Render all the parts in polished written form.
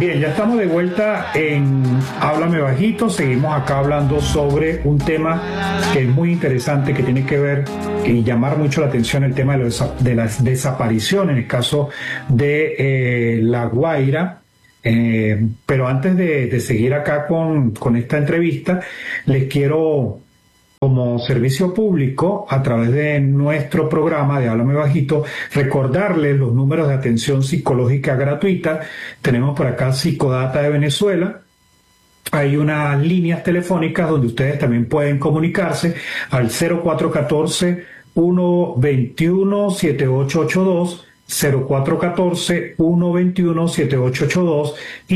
Bien, ya estamos de vuelta en Háblame Bajito. Seguimos acá hablando sobre un tema que es muy interesante, que tiene que ver y llamar mucho la atención, el tema de las desapariciones, en el caso de La Guaira. Pero antes de seguir acá con esta entrevista, les quiero, como servicio público, a través de nuestro programa de Háblame Bajito, recordarles los números de atención psicológica gratuita. Tenemos por acá Psicodata de Venezuela. Hay unas líneas telefónicas donde ustedes también pueden comunicarse al 0414-121-7882, 0414-121-7882 y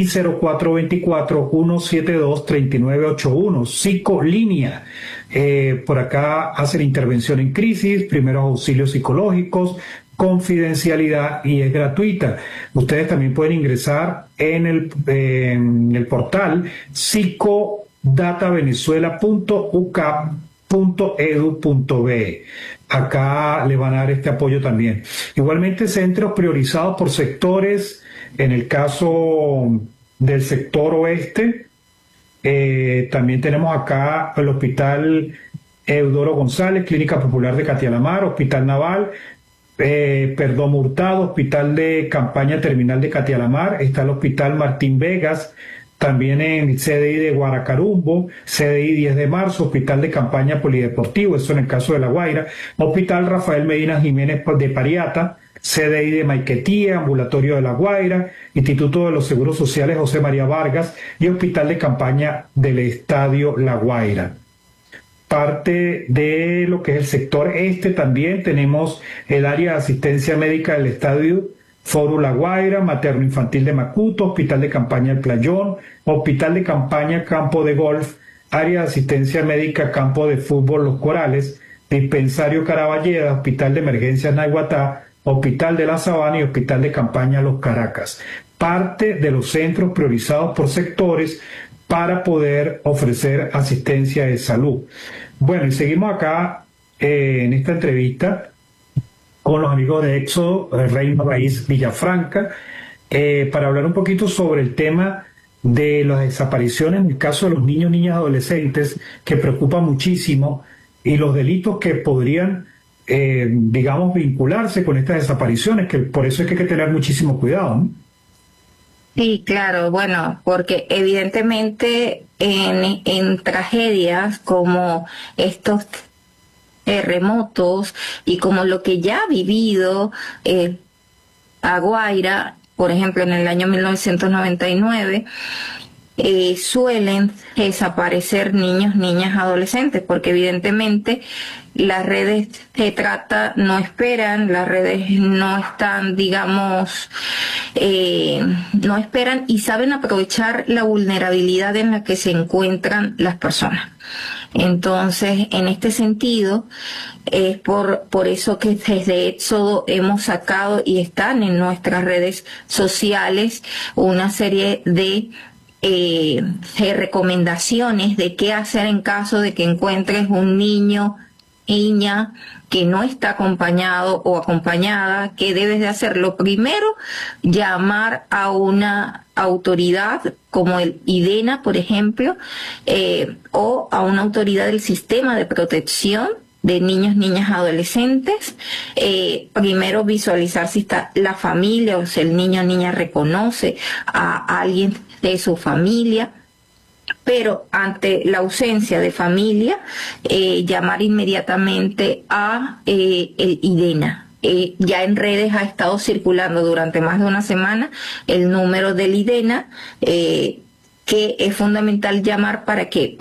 0424-172-3981, Psicolínea. Por acá hacen intervención en crisis, primeros auxilios psicológicos, confidencialidad, y es gratuita. Ustedes también pueden ingresar en el portal psicodatavenezuela.ucap.edu.be. Acá le van a dar este apoyo también. Igualmente, centros priorizados por sectores. En el caso del sector oeste, también tenemos acá el Hospital Eudoro González, Clínica Popular de Catialamar, Hospital Naval, Perdomo Hurtado, Hospital de Campaña Terminal de Catialamar. Está el Hospital Martín Vegas, también en CDI de Guaracarumbo, CDI 10 de marzo, Hospital de Campaña Polideportivo, eso en el caso de La Guaira, Hospital Rafael Medina Jiménez de Pariata, CDI de Maiquetía, Ambulatorio de La Guaira, Instituto de los Seguros Sociales José María Vargas y Hospital de Campaña del Estadio La Guaira. Parte de lo que es el sector este también tenemos el área de asistencia médica del Estadio Foro La Guaira, Materno Infantil de Macuto, Hospital de Campaña El Playón, Hospital de Campaña Campo de Golf, área de asistencia médica Campo de Fútbol Los Corales, Dispensario Caraballeda, Hospital de Emergencias Naiguatá, Hospital de la Sabana y Hospital de Campaña Los Caracas. Parte de los centros priorizados por sectores para poder ofrecer asistencia de salud. Bueno, y seguimos acá en esta entrevista con los amigos de Éxodo, Reino Raíz Villafranca, para hablar un poquito sobre el tema de las desapariciones en el caso de los niños, niñas, adolescentes, que preocupa muchísimo, y los delitos que podrían, digamos, vincularse con estas desapariciones, que por eso es que hay que tener muchísimo cuidado, ¿no? Sí, claro, bueno, porque evidentemente en tragedias como estos terremotos y como lo que ya ha vivido La Guaira, por ejemplo, en el año 1999, suelen desaparecer niños, niñas, adolescentes, porque evidentemente las redes de trata no esperan, las redes no están, digamos, no esperan y saben aprovechar la vulnerabilidad en la que se encuentran las personas. Entonces, en este sentido, es por eso que desde Éxodo hemos sacado y están en nuestras redes sociales una serie de recomendaciones de qué hacer en caso de que encuentres un niño, niña que no está acompañado o acompañada. ¿Qué debes de hacer? Lo primero, llamar a una autoridad como el IDENA, por ejemplo, o a una autoridad del sistema de protección de niños, niñas, adolescentes. Primero visualizar si está la familia, o si el niño o niña reconoce a alguien de su familia. Pero ante la ausencia de familia, llamar inmediatamente a el IDENA. Ya en redes ha estado circulando durante más de una semana el número del IDENA, que es fundamental llamar para que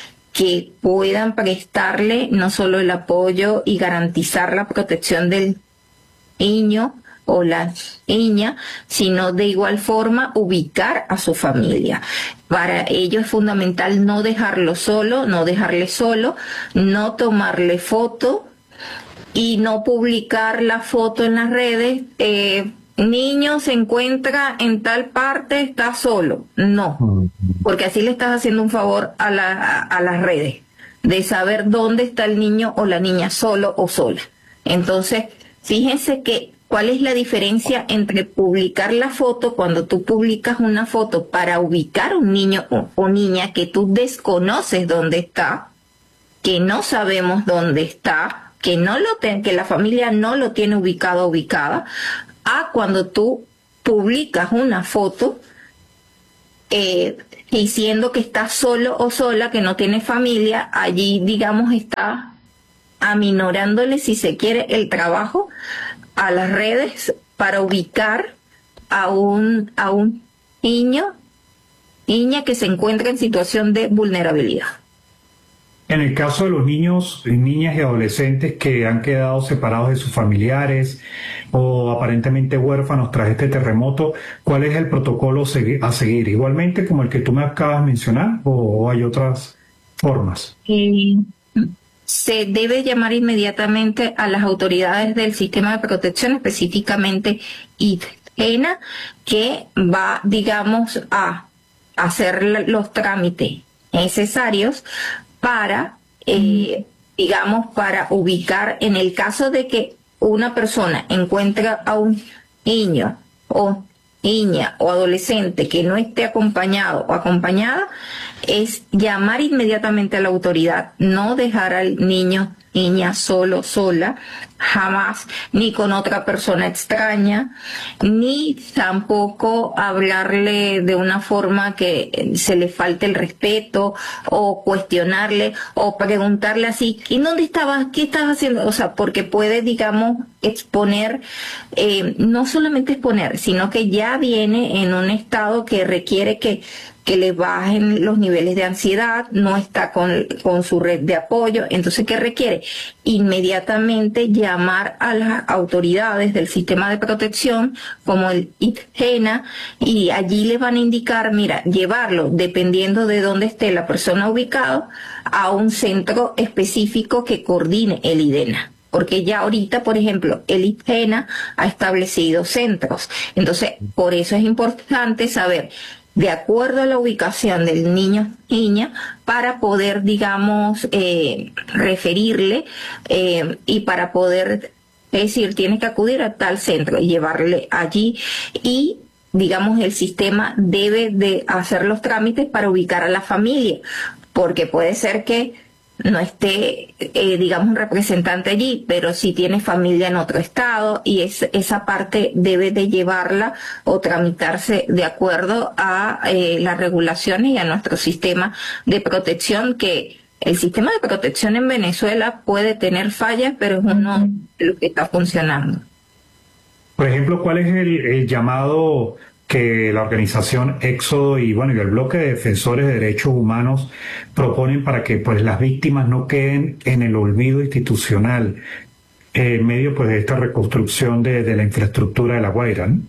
puedan prestarle no solo el apoyo y garantizar la protección del niño o la niña, sino de igual forma ubicar a su familia. Para ello es fundamental no dejarlo solo, no dejarle solo, no tomarle foto y no publicar la foto en las redes. Niño se encuentra en tal parte, está solo. No, porque así le estás haciendo un favor a las redes, de saber dónde está el niño o la niña solo o sola. Entonces, fíjense que ¿Cuál es la diferencia entre publicar la foto cuando tú publicas una foto para ubicar un niño o niña que tú desconoces dónde está, que no sabemos dónde está, que que la familia no lo tiene ubicado o ubicada, a cuando tú publicas una foto diciendo que está solo o sola, que no tiene familia? Allí, digamos, está aminorándole, si se quiere, el trabajo a las redes para ubicar a un niña que se encuentra en situación de vulnerabilidad. En el caso de los niños, niñas y adolescentes que han quedado separados de sus familiares o aparentemente huérfanos tras este terremoto, ¿cuál es el protocolo a seguir? ¿Igualmente como el que tú me acabas de mencionar o hay otras formas? Se debe llamar inmediatamente a las autoridades del sistema de protección, específicamente IDENA, que va, digamos, a hacer los trámites necesarios para, digamos, para ubicar, en el caso de que una persona encuentra a un niño o niña o adolescente que no esté acompañado o acompañada, es llamar inmediatamente a la autoridad, no dejar al niño, niña solo, sola, jamás, ni con otra persona extraña, ni tampoco hablarle de una forma que se le falte el respeto, o cuestionarle, o preguntarle así, ¿y dónde estabas? ¿Qué estabas haciendo? O sea, porque puede, digamos, exponer, no solamente exponer, sino que ya viene en un estado que requiere que le bajen los niveles de ansiedad, no está con su red de apoyo. Entonces, ¿qué requiere? Inmediatamente llamar a las autoridades del sistema de protección, como el IDENA, y allí le van a indicar, mira, llevarlo, dependiendo de dónde esté la persona ubicado, a un centro específico que coordine el IDENA. Porque ya ahorita, por ejemplo, el IDENA ha establecido centros. Entonces, por eso es importante saber, de acuerdo a la ubicación del niño, niña, para poder, digamos, referirle y para poder decir, tiene que acudir a tal centro y llevarle allí, y, digamos, el sistema debe de hacer los trámites para ubicar a la familia, porque puede ser que no esté, digamos, un representante allí, pero sí tiene familia en otro estado, y esa parte debe de llevarla o tramitarse de acuerdo a las regulaciones y a nuestro sistema de protección, que el sistema de protección en Venezuela puede tener fallas, pero es uno de los que está funcionando. Por ejemplo, ¿cuál es el llamado que la organización Éxodo y bueno, y el bloque de defensores de derechos humanos proponen para que pues las víctimas no queden en el olvido institucional en medio pues de esta reconstrucción de la infraestructura de La Guaira, ¿no?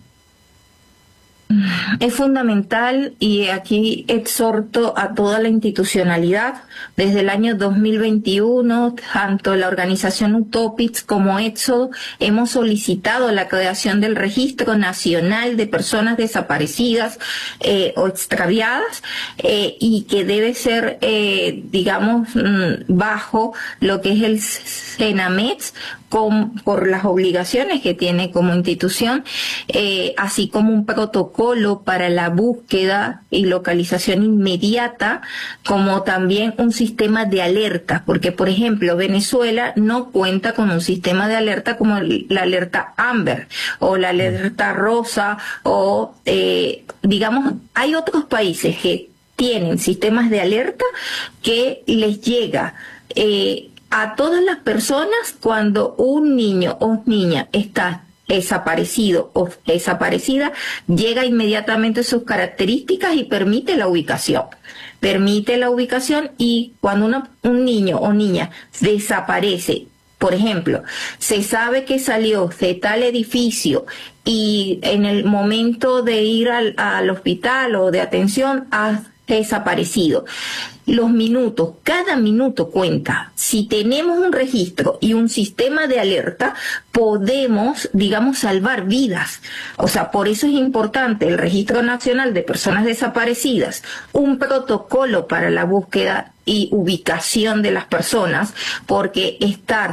Es fundamental, y aquí exhorto a toda la institucionalidad. Desde el año 2021, tanto la organización Utopics como Éxodo hemos solicitado la creación del Registro Nacional de Personas Desaparecidas o Extraviadas, y que debe ser, digamos, bajo lo que es el SENAMEX, por las obligaciones que tiene como institución, así como un protocolo para la búsqueda y localización inmediata, como también un sistema de alerta, porque, por ejemplo, Venezuela no cuenta con un sistema de alerta como la alerta Amber o la alerta Rosa, o, digamos, hay otros países que tienen sistemas de alerta que les llega a todas las personas cuando un niño o niña está desaparecido o desaparecida, llega inmediatamente sus características y permite la ubicación. Permite la ubicación, y cuando un niño o niña desaparece, por ejemplo, se sabe que salió de tal edificio y en el momento de ir al hospital o de atención ha desaparecido. Los minutos, cada minuto cuenta. Si tenemos un registro y un sistema de alerta, podemos, digamos, salvar vidas. O sea, por eso es importante el Registro Nacional de Personas Desaparecidas, un protocolo para la búsqueda y ubicación de las personas, porque estar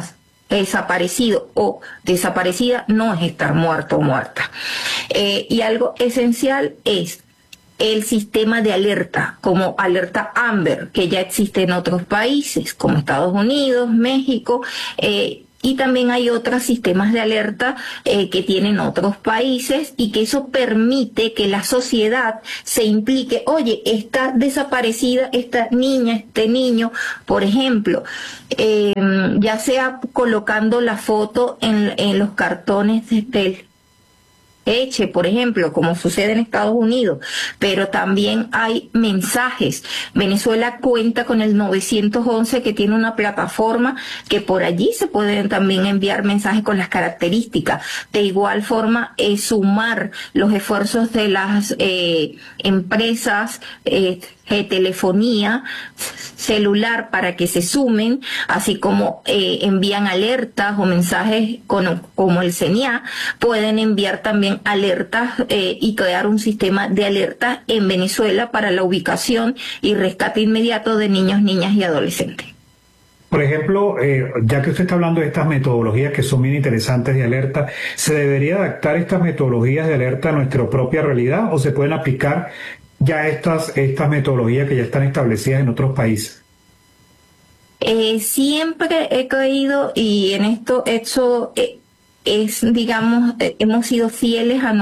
desaparecido o desaparecida no es estar muerto o muerta. Y algo esencial es el sistema de alerta, como alerta Amber, que ya existe en otros países, como Estados Unidos, México, y también hay otros sistemas de alerta que tienen otros países, y que eso permite que la sociedad se implique. Oye, está desaparecida esta niña, este niño, por ejemplo, ya sea colocando la foto en los cartones del Eche, por ejemplo, como sucede en Estados Unidos, pero también hay mensajes. Venezuela cuenta con el 911, que tiene una plataforma que por allí se pueden también enviar mensajes con las características. De igual forma, sumar los esfuerzos de las empresas de telefonía celular para que se sumen, así como envían alertas o mensajes como el CENIA, pueden enviar también alertas y crear un sistema de alertas en Venezuela para la ubicación y rescate inmediato de niños, niñas y adolescentes. Por ejemplo, ya que usted está hablando de estas metodologías que son bien interesantes de alerta, ¿se debería adaptar estas metodologías de alerta a nuestra propia realidad o se pueden aplicar ya estas metodologías que ya están establecidas en otros países? Siempre he creído, y en esto digamos, hemos sido fieles a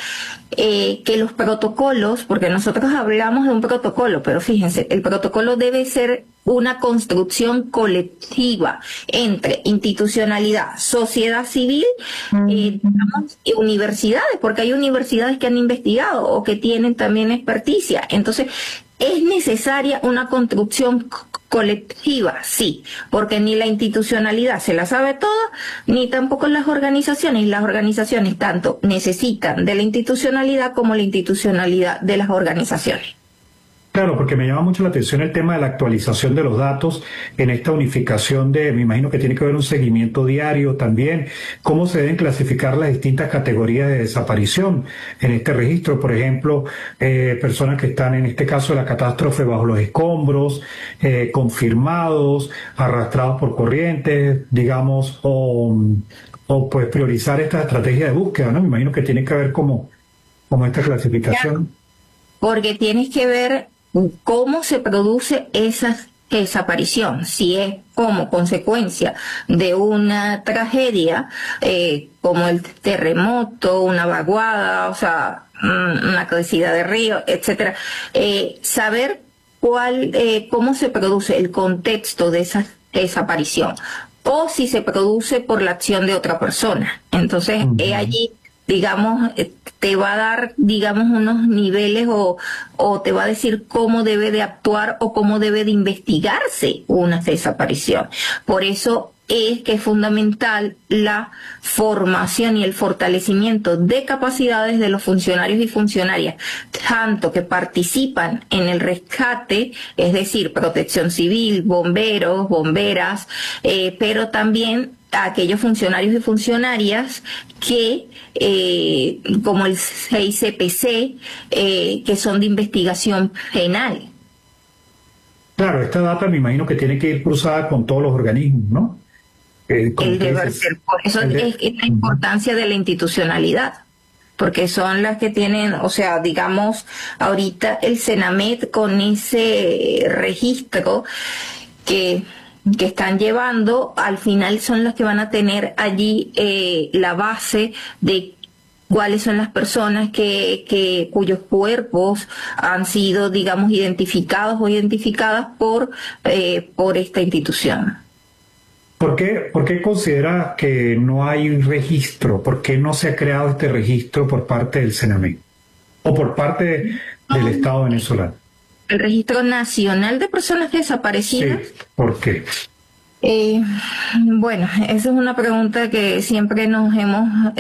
que los protocolos, porque nosotros hablamos de un protocolo, pero fíjense, el protocolo debe ser una construcción colectiva entre institucionalidad, sociedad civil, digamos, y universidades, porque hay universidades que han investigado o que tienen también experticia. Entonces, ¿es necesaria una construcción colectiva? Sí, porque ni la institucionalidad se la sabe toda, ni tampoco las organizaciones. Las organizaciones tanto necesitan de la institucionalidad como la institucionalidad de las organizaciones. Claro, porque me llama mucho la atención el tema de la actualización de los datos en esta unificación me imagino que tiene que haber un seguimiento diario también, cómo se deben clasificar las distintas categorías de desaparición en este registro, por ejemplo, personas que están en este caso de la catástrofe bajo los escombros, confirmados, arrastrados por corrientes, digamos, o pues priorizar esta estrategia de búsqueda, ¿no? Me imagino que tiene que haber como esta clasificación. Porque tienes que ver cómo se produce esa desaparición, si es como consecuencia de una tragedia como el terremoto, una vaguada, o sea, una crecida de río, etcétera. Saber cómo se produce el contexto de esa desaparición, o si se produce por la acción de otra persona. Entonces, allí, digamos, te va a dar, digamos, unos niveles o te va a decir cómo debe de actuar o cómo debe de investigarse una desaparición. Por eso es que es fundamental la formación y el fortalecimiento de capacidades de los funcionarios y funcionarias, tanto que participan en el rescate, es decir, protección civil, bomberos, bomberas, pero también a aquellos funcionarios y funcionarias que, como el CICPC, que son de investigación penal. Claro, esta data me imagino que tiene que ir cruzada con todos los organismos, ¿no? El deber ser. Por eso es la importancia de la institucionalidad, porque son las que tienen, o sea, digamos, ahorita el Senamed con ese registro que están llevando, al final son los que van a tener allí la base de cuáles son las personas cuyos cuerpos han sido, digamos, identificados o identificadas por esta institución. ¿Por qué considera que no hay registro? ¿Por qué no se ha creado este registro por parte del Senamed o por parte del Estado venezolano? El Registro Nacional de Personas Desaparecidas. Sí, ¿por qué? Bueno, esa es una pregunta que siempre nos hemos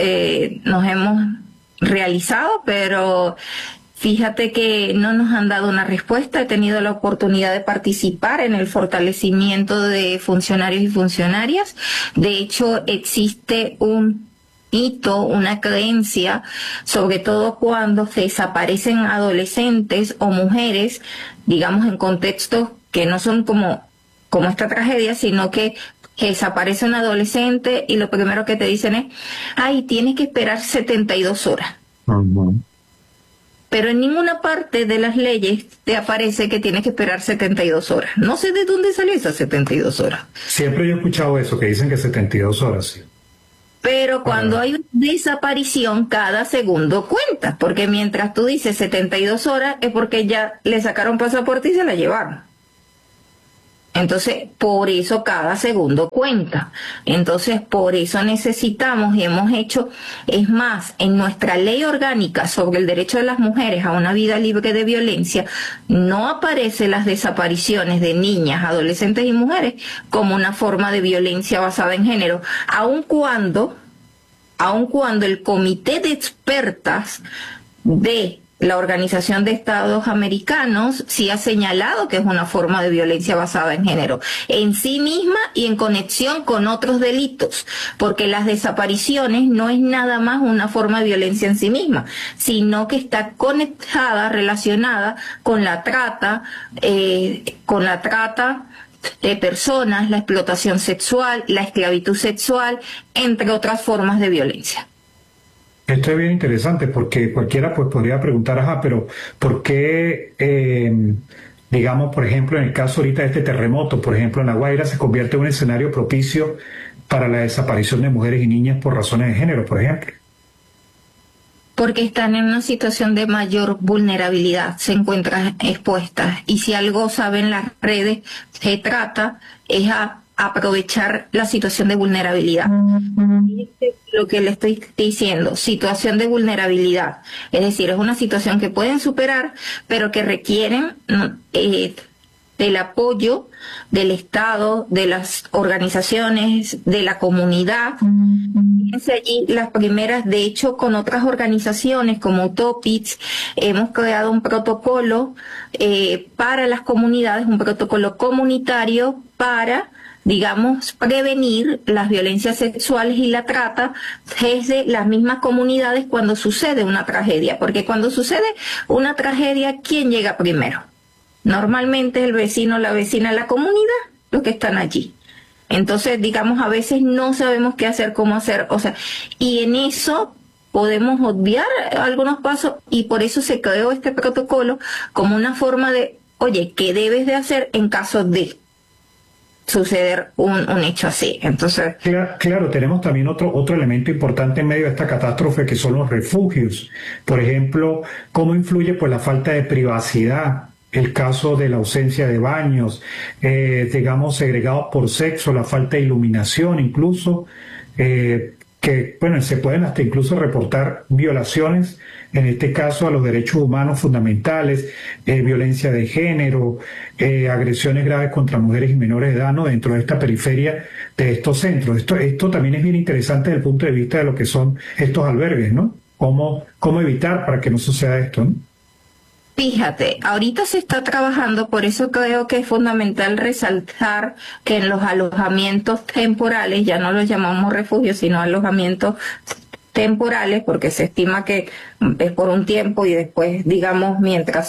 realizado, pero fíjate que no nos han dado una respuesta. He tenido la oportunidad de participar en el fortalecimiento de funcionarios y funcionarias. De hecho, existe un mito, una creencia, sobre todo cuando se desaparecen adolescentes o mujeres, digamos, en contextos que no son como esta tragedia, sino que que desaparece un adolescente y lo primero que te dicen es, ay, tienes que esperar 72 horas. Ujú. Pero en ninguna parte de las leyes te aparece que tienes que esperar 72 horas. No sé de dónde salió esas 72 horas. Siempre yo he escuchado eso, que dicen que 72 horas, sí. Pero cuando hay una desaparición, cada segundo cuenta, porque mientras tú dices 72 horas es porque ya le sacaron pasaporte y se la llevaron. Entonces, por eso cada segundo cuenta. Entonces, por eso necesitamos y hemos hecho, es más, en nuestra ley orgánica sobre el derecho de las mujeres a una vida libre de violencia, no aparecen las desapariciones de niñas, adolescentes y mujeres como una forma de violencia basada en género, aun cuando el comité de expertas de la Organización de Estados Americanos sí ha señalado que es una forma de violencia basada en género, en sí misma y en conexión con otros delitos, porque las desapariciones no es nada más una forma de violencia en sí misma, sino que está conectada, relacionada con la trata de personas, la explotación sexual, la esclavitud sexual, entre otras formas de violencia. Esto es bien interesante porque cualquiera pues podría preguntar, ajá, pero ¿por qué, digamos, por ejemplo, en el caso ahorita de este terremoto, por ejemplo, en La Guaira se convierte en un escenario propicio para la desaparición de mujeres y niñas por razones de género, por ejemplo? Porque están en una situación de mayor vulnerabilidad, se encuentran expuestas. Y si algo saben las redes, se trata es a aprovechar la situación de vulnerabilidad. Lo que le estoy diciendo, situación de vulnerabilidad. Es decir, es una situación que pueden superar, pero que requieren del apoyo del Estado, de las organizaciones, de la comunidad. Fíjense allí las primeras, de hecho, con otras organizaciones como Utopix, hemos creado un protocolo para las comunidades, un protocolo comunitario para, digamos, prevenir las violencias sexuales y la trata desde las mismas comunidades cuando sucede una tragedia. Porque cuando sucede una tragedia, ¿quién llega primero? Normalmente es el vecino, la vecina, la comunidad, los que están allí. Entonces, digamos, a veces no sabemos qué hacer, cómo hacer, o sea, y en eso podemos obviar algunos pasos y por eso se creó este protocolo como una forma de, oye, ¿qué debes de hacer en caso de suceder un hecho así? Entonces, claro, tenemos también otro elemento importante en medio de esta catástrofe que son los refugios. Por ejemplo, ¿cómo influye pues la falta de privacidad? El caso de la ausencia de baños, digamos, segregados por sexo, la falta de iluminación incluso, que, bueno, se pueden hasta incluso reportar violaciones, en este caso a los derechos humanos fundamentales, violencia de género, agresiones graves contra mujeres y menores de edad, ¿no? Dentro de esta periferia de estos centros. Esto también es bien interesante desde el punto de vista de lo que son estos albergues, ¿no? ¿Cómo evitar para que no suceda esto, ¿no? fíjate, ahorita se está trabajando, por eso creo que es fundamental resaltar que en los alojamientos temporales, ya no los llamamos refugios, sino alojamientos temporales, porque se estima que es por un tiempo y después, digamos, mientras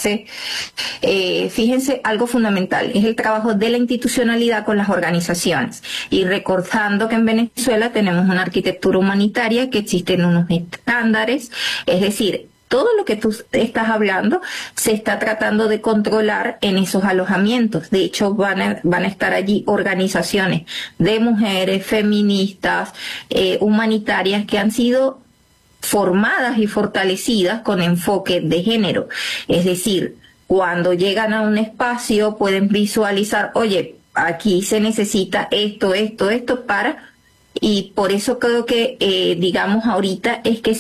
fíjense, algo fundamental, es el trabajo de la institucionalidad con las organizaciones. Y recordando que en Venezuela tenemos una arquitectura humanitaria, que existen unos estándares, es decir, todo lo que tú estás hablando se está tratando de controlar en esos alojamientos. De hecho, van a estar allí organizaciones de mujeres, feministas, humanitarias, que han sido formadas y fortalecidas con enfoque de género. Es decir, cuando llegan a un espacio pueden visualizar, oye, aquí se necesita esto para... Y por eso creo que, digamos, ahorita es que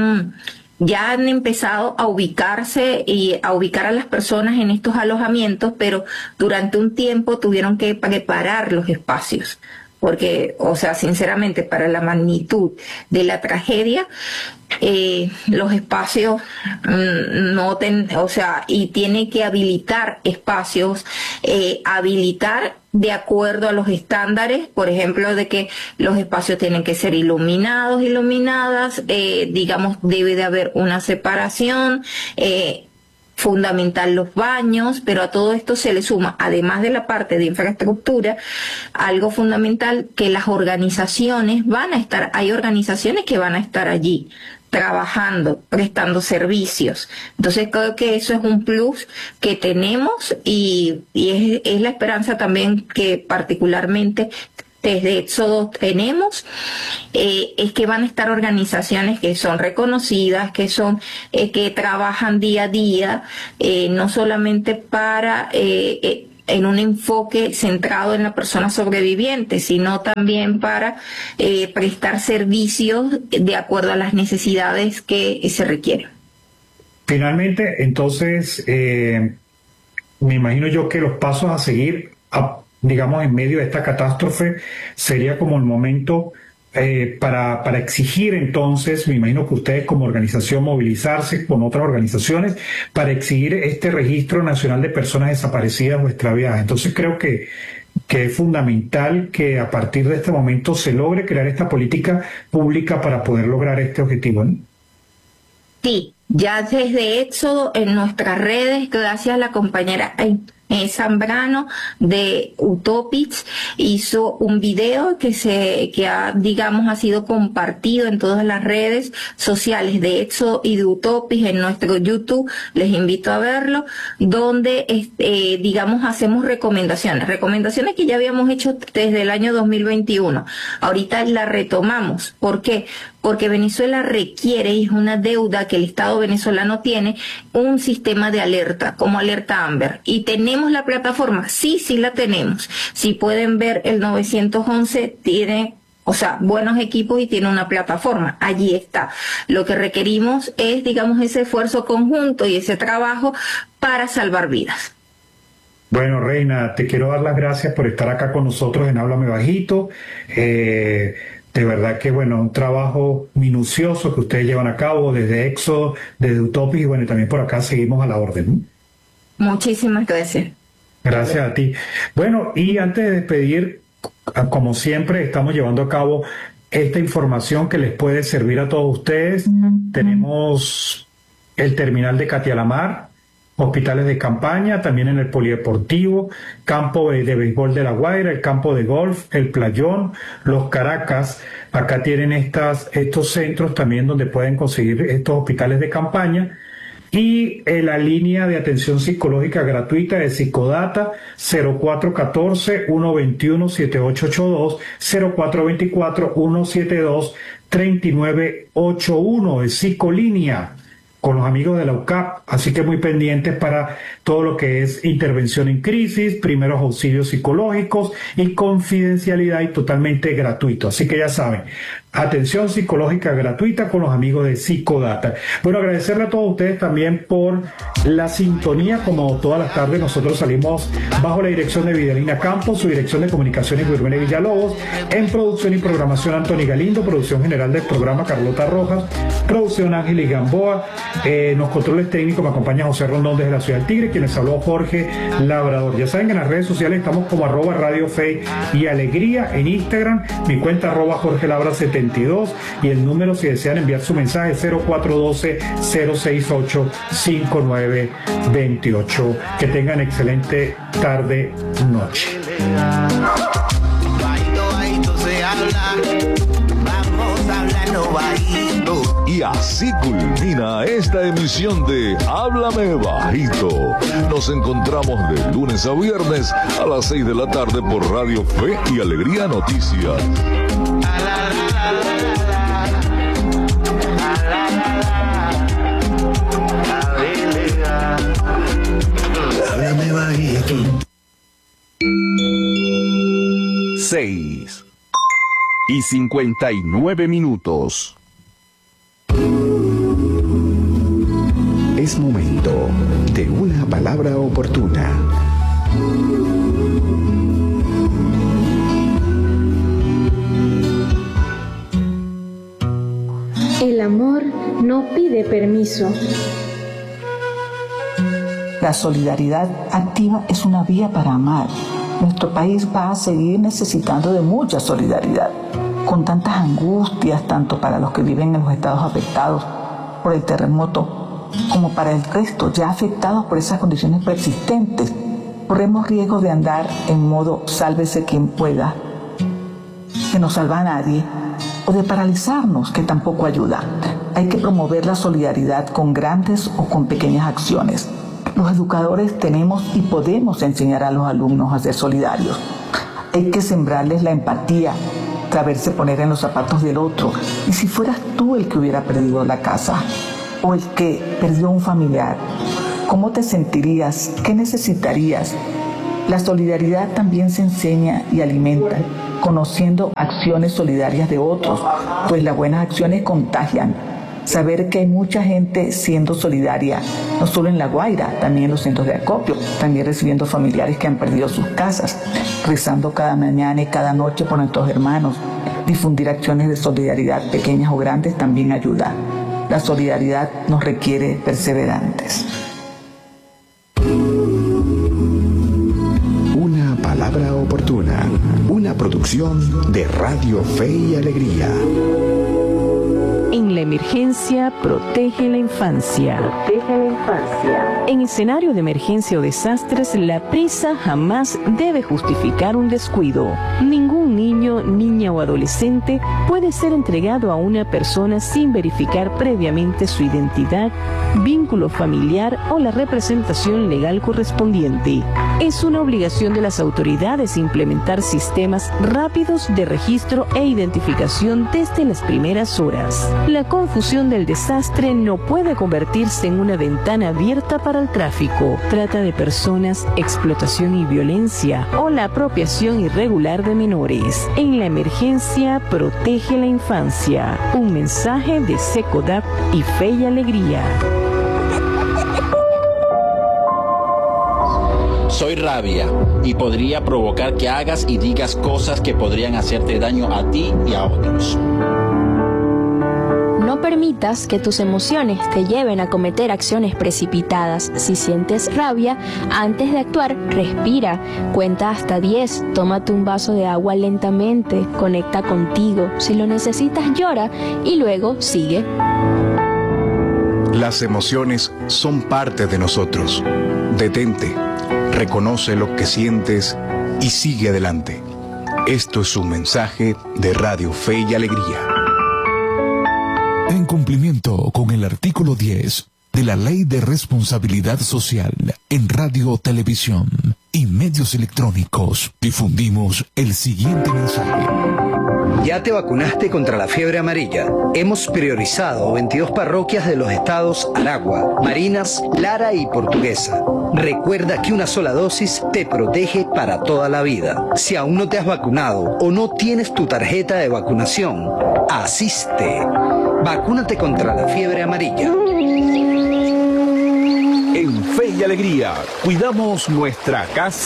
ya han empezado a ubicarse y a ubicar a las personas en estos alojamientos, pero durante un tiempo tuvieron que preparar los espacios. Porque, o sea, sinceramente, para la magnitud de la tragedia, los espacios y tiene que habilitar espacios, habilitar de acuerdo a los estándares, por ejemplo, de que los espacios tienen que ser iluminadas, digamos, debe de haber una separación, fundamental los baños, pero a todo esto se le suma, además de la parte de infraestructura, algo fundamental, que las organizaciones van a estar, hay organizaciones que van a estar allí trabajando, prestando servicios. Entonces creo que eso es un plus que tenemos y es la esperanza también que particularmente desde Éxodo tenemos, es que van a estar organizaciones que son reconocidas, que son que trabajan día a día, no solamente para en un enfoque centrado en la persona sobreviviente, sino también para prestar servicios de acuerdo a las necesidades que se requieren. Finalmente, entonces, me imagino yo que los pasos a seguir, digamos, en medio de esta catástrofe, sería como el momento para exigir entonces, me imagino que ustedes como organización movilizarse con otras organizaciones para exigir este registro nacional de personas desaparecidas o extraviadas. Entonces creo que es fundamental que a partir de este momento se logre crear esta política pública para poder lograr este objetivo, ¿no? Sí, ya desde Éxodo en nuestras redes, gracias a la compañera Zambrano de Utopics, hizo un video digamos, ha sido compartido en todas las redes sociales de Éxodo y de Utopics, en nuestro YouTube, les invito a verlo, donde digamos hacemos recomendaciones que ya habíamos hecho desde el año 2021. Ahorita la retomamos. ¿Por qué? Porque Venezuela requiere, y es una deuda que el Estado venezolano tiene, un sistema de alerta, como Alerta Amber. ¿Y tenemos la plataforma? Sí, sí la tenemos. Si pueden ver, el 911 tiene, buenos equipos y tiene una plataforma. Allí está. Lo que requerimos es, digamos, ese esfuerzo conjunto y ese trabajo para salvar vidas. Bueno, Reina, te quiero dar las gracias por estar acá con nosotros en Háblame Bajito. De verdad que, bueno, un trabajo minucioso que ustedes llevan a cabo desde Éxodo, desde Utopics, y bueno, y también por acá seguimos a la orden. Muchísimas gracias. Gracias a ti. Bueno, y antes de despedir, como siempre, estamos llevando a cabo esta información que les puede servir a todos ustedes. Tenemos el terminal de Catialamar, hospitales de campaña, también en el polideportivo, campo de béisbol de La Guaira, el campo de golf, el playón, los Caracas. Acá tienen estos centros también donde pueden conseguir estos hospitales de campaña. Y la línea de atención psicológica gratuita de Psicodata, 0414-121-7882, 0424-172-3981, de Psicolínea, con los amigos de la UCAP, así que muy pendientes para todo lo que es intervención en crisis, primeros auxilios psicológicos y confidencialidad, y totalmente gratuito. Así que ya saben, atención psicológica gratuita con los amigos de Psicodata. Bueno, agradecerle a todos ustedes también por la sintonía. Como todas las tardes, nosotros salimos bajo la dirección de Vidalina Campos, su dirección de comunicaciones Guillermo Villalobos, en producción y programación Anthony Galindo, producción general del programa Carlota Rojas, producción Ángel y Gamboa, los controles técnicos me acompaña José Rondón desde la Ciudad del Tigre, quien les habló Jorge Labrador. Ya saben que en las redes sociales estamos como @Radio Fe y Alegría, en Instagram, mi cuenta @Jorge Labra 72, y el número, si desean enviar su mensaje, 0412-068-5928. Que tengan excelente tarde, noche. Y así culmina esta emisión de Háblame Bajito. Nos encontramos de lunes a viernes a las 6 de la tarde por Radio Fe y Alegría Noticias. Háblame Bajito. 6:59. Es momento de una palabra oportuna. El amor no pide permiso. La solidaridad activa es una vía para amar. Nuestro país va a seguir necesitando de mucha solidaridad, con tantas angustias, tanto para los que viven en los estados afectados por el terremoto como para el resto ya afectados por esas condiciones persistentes, corremos riesgo de andar en modo sálvese quien pueda, que no salva a nadie, o de paralizarnos, que tampoco ayuda. Hay que promover la solidaridad con grandes o con pequeñas acciones. Los educadores tenemos y podemos enseñar a los alumnos a ser solidarios. Hay que sembrarles la empatía, saberse poner en los zapatos del otro. Y si fueras tú el que hubiera perdido la casa o el que perdió un familiar, ¿cómo te sentirías? ¿Qué necesitarías? La solidaridad también se enseña y alimenta, conociendo acciones solidarias de otros, pues las buenas acciones contagian. Saber que hay mucha gente siendo solidaria, no solo en La Guaira, también en los centros de acopio, también recibiendo familiares que han perdido sus casas, rezando cada mañana y cada noche por nuestros hermanos. Difundir acciones de solidaridad, pequeñas o grandes, también ayuda. La solidaridad nos requiere perseverantes. Una palabra oportuna, una producción de Radio Fe y Alegría. En la emergencia, protege la infancia. Protege la infancia. En escenario de emergencia o desastres, la prisa jamás debe justificar un descuido. Ningún niño, niña o adolescente puede ser entregado a una persona sin verificar previamente su identidad, vínculo familiar o la representación legal correspondiente. Es una obligación de las autoridades implementar sistemas rápidos de registro e identificación desde las primeras horas. La confusión del desastre no puede convertirse en una ventana abierta para el tráfico, trata de personas, explotación y violencia o la apropiación irregular de menores. En la emergencia, protege la infancia. Un mensaje de SECODAP y Fe y Alegría. Soy rabia y podría provocar que hagas y digas cosas que podrían hacerte daño a ti y a otros. No permitas que tus emociones te lleven a cometer acciones precipitadas. Si sientes rabia, antes de actuar, respira, cuenta hasta 10, tómate un vaso de agua lentamente, conecta contigo. Si lo necesitas, llora y luego sigue. Las emociones son parte de nosotros. Detente, reconoce lo que sientes y sigue adelante. Esto es un mensaje de Radio Fe y Alegría. En cumplimiento con el artículo 10 de la Ley de Responsabilidad Social en Radio, Televisión y Medios Electrónicos, difundimos el siguiente mensaje. ¿Ya te vacunaste contra la fiebre amarilla? Hemos priorizado 22 parroquias de los estados Aragua, Barinas, Lara y Portuguesa. Recuerda que una sola dosis te protege para toda la vida. Si aún no te has vacunado o no tienes tu tarjeta de vacunación, asiste. Vacúnate contra la fiebre amarilla. En Fe y Alegría, cuidamos nuestra casa.